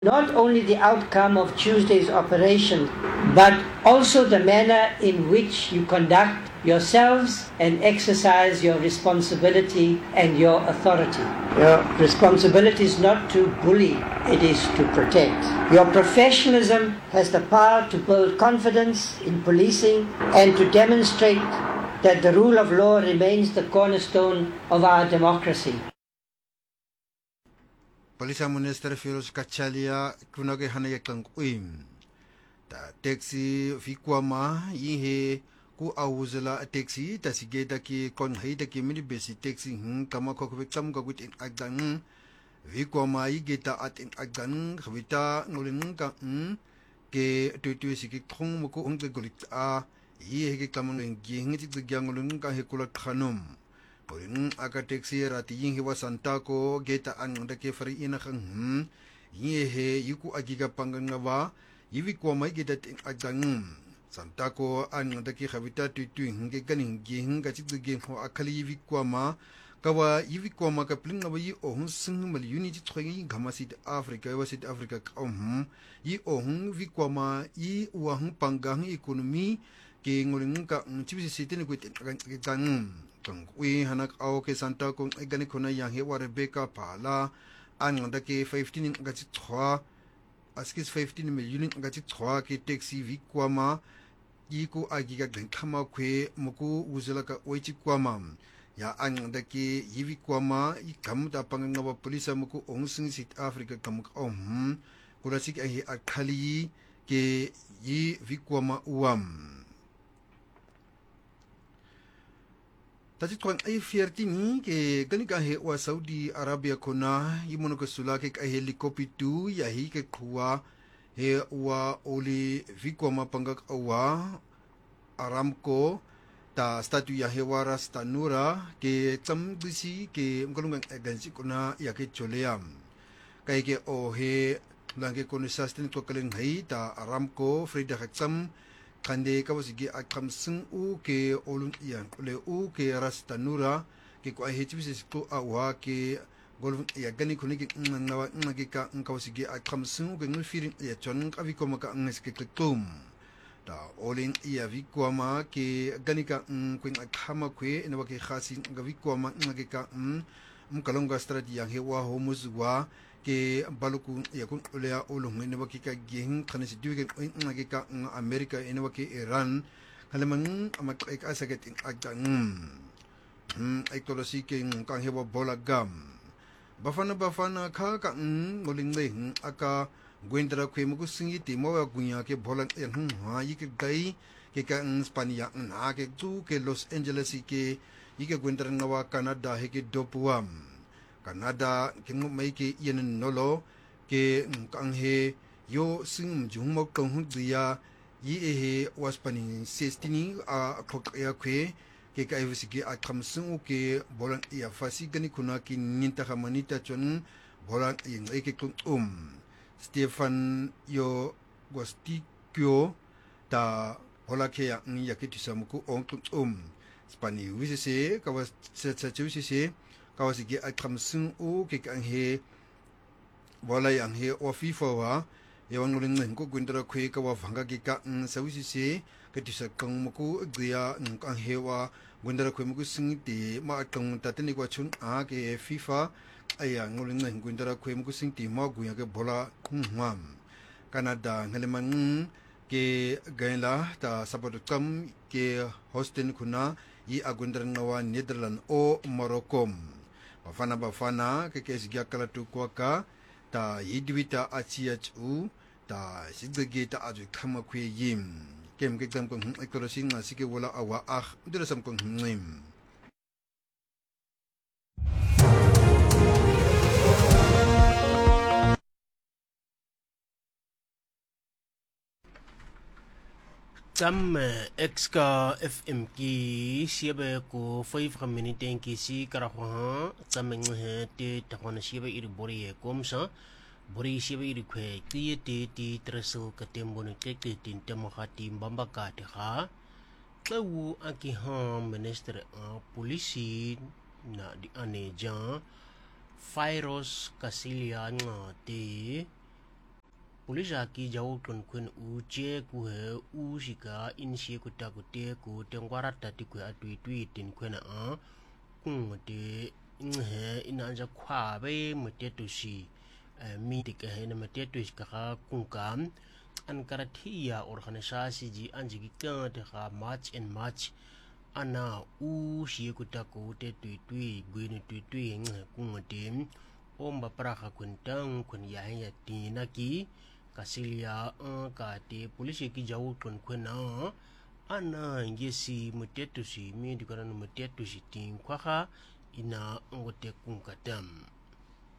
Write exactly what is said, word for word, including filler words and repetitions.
not only the outcome of Tuesday's operation, but also the manner in which you conduct yourselves and exercise your responsibility and your authority. Your responsibility is not to bully, it is to protect. Your professionalism has the power to build confidence in policing and to demonstrate that the rule of law remains the cornerstone of our democracy. Polisa Minister Firoz Kachalia kunage hanaya kang uim. Ta taxi fikwama yihe ku awuzela taxi ta sigeda ki kon haida ki mini besi taxi hin kama ko ko tam ko in agdan fikwama yigeta at in agdan khwita ngulin ka ke tutu siki thong mo ko ong golit a yihe ke kamang ngi ngi ti gyangulun ka he kula khanum. Porin aga taxi rati yin hiwa santa ko geta an da ke fari ina khang hm ye he yiku agiga panganga wa yiwi ko mai geta agang santa ko an da ke khabita tu tu hinge ganin ge hinga chi ge ho akali yiwi ko ma kawa yiwi ko ma ka plin wa yi ohun sing mal unity thoyi gamasi de africa wa sit africa ka hm yi ohun wi ko ma yi wa hm pangang economy ke ngulin ka chibisi sitene ko gan kung ui hanak au ke santa kung egani kona yang he wa Rebecca pala an da ke fifteen ga chi thwa askis fifteen million ga chi thwa ke taxi vi kwama yi ko agi ga gan khama khwe muku uzela ka oi chi kwama ya an da ke yi vi kwama i kam da panga wa police muku ong sing sit africa kam om kurasik ai akhali ke yi vi kwama uam Tadi tuan ay fierti ni ke gani ka he wa Saudi Arabia kona imono ke sula ke ka helikopter ya hi ke kuwa he wa oli vikoma pangak awa Aramco ta statu ya he waras tanura ke tsam disi ke mkalungang agensi kona ya ke choleam kai ke o he langke kona sustain to kaleng hai ta Aramco Frida Haksam kande kawasigi akam sing u ke olun iyan ole u ke rastanura ke ko ai hbisi ko awa ke golun ya gani kuni ke ngawa ngagi ka kawasigi akam sing u ke ngul firin ya chon ka vi ko maka nges ke tum da olin iya vi ko ma ke gani ka kuin akama kwe ina ke khasin ga vi ko ma ngagi ka um kalonga strati yang hewa homuzwa ke baluku ya kun ulea ulung ina waki ka geng kana si duwe ke ngagi ka Amerika ina waki Iran halamang amak ek asaget in agda mm ay tolosi ke kang hewa bola gam bafana bafana ka ka muling le aka gwendra kwe muku singi ti mo wa gunya ke bola en ha yi ke dai ke ka Spania na ke tu ke Los Angeles ke yi ke gwendra ngawa Canada he ke dopuam Canada kingu mai ke yen nolo ke kang he yo sing jung mo kong hu dia yi e he waspani sestini a khok ya kwe ke ka evisi ke akam sing ke bolan ya fasi gani kuna ki ninta khamanita chon bolan yin e ke kun um Stefan yo gostikyo ta bola ke ya ya ke tisamuku on kun um spani wisi se ka was se se wisi se kawasigi akam sing u ke kan he wala yang he o FIFA wa yawan nguling nang ko gundra khwe ka wa phanga ki ka sawisi se ke tisa kang muku gya kan he wa gundra khwe muku sing ti ma kang tatani ko chun a ke FIFA aya nguling nang gundra khwe muku sing ti ma gu ya ke bola khum Canada ngaleman ke gaila ta sabot kam ke hostin kuna yi agundra ngawa Netherlands o Morocco bafana bafana ke kesgia kala tu kwaka ta yidwita achiachu ta sidge ta aju khama khwe yim kem ke jam ko ekolosi nga sike wala awa ah dira sam ko ngim Tam exka F M ki siebe ko five minute ki si karahwa tam nghe te takon siebe iri bori e komsa bori siebe iri kwe ti ti ti treso katembon ke ke tin temahati mbamba ka te ha tlawu aki ha minister a polisi na di ane jan Firoz Kachalia nga te polisa ki jawo ton kwen u che ku he u shika in shi ku ta ku te ku te ngwara ta ti ku atui tui tin kwen a kung te he ina ja kwa be mete tu shi mi ti ka he na mete tu shi ka kung kam an karatia organisasi ji anji ki ka te ka march and march ana u shi ku ta ku te tui tui gwini tui tui nge kung te omba praha kwentang kwen ya ya tina ki kasilia ka te polisi ki jawo ton kwena ana ngesi mutetu si mi di kana mutetu si tin kwa ina ngote kung katam